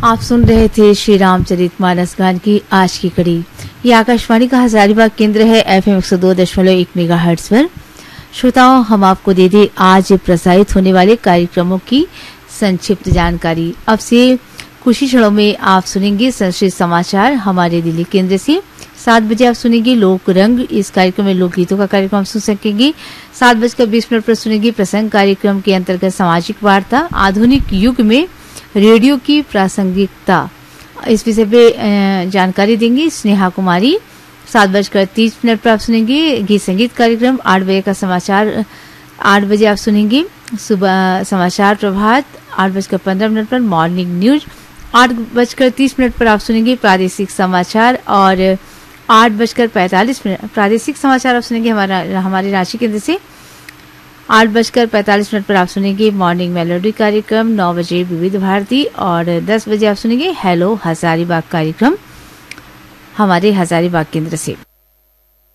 आप सुन रहे थे श्री रामचरितमानस गान की आज की कड़ी। ये आकाशवाणी का हजारीबाग केंद्र है FM 102.1 मेगाहर्ट्ज पर। श्रोताओं, हम आपको दे दें आज प्रसारित होने वाले कार्यक्रमों की संक्षिप्त जानकारी। अब से कुछ ही क्षणों में आप सुनेंगे संस्कृत समाचार हमारे दिल्ली केंद्र से। 7 बजे आप सुनेंगे लोक रंग। इस कार्यक्रम में लोकगीतों का कार्यक्रम सुन सकेंगे। 7:20 पर सुनेंगे प्रसंग कार्यक्रम के अंतर्गत सामाजिक वार्ता, आधुनिक युग में रेडियो की प्रासंगिकता, इस विषय पे जानकारी देंगी स्नेहा कुमारी। 7:30 पर आप सुनेंगे गीत संगीत कार्यक्रम। 8 बजे का समाचार, 8 बजे आप सुनेंगे सुबह समाचार प्रभात। 8:15 पर मॉर्निंग न्यूज। 8:30 पर आप सुनेंगे प्रादेशिक समाचार और 8:45 प्रादेशिक समाचार आप सुनेंगे हमारे रांची केंद्र से। 8:45 पर आप सुनेंगे मॉर्निंग मेलोडी कार्यक्रम। 9 बजे विविध भारती और 10 बजे आप सुनेंगे हेलो हजारीबाग कार्यक्रम हमारे हजारीबाग केंद्र से।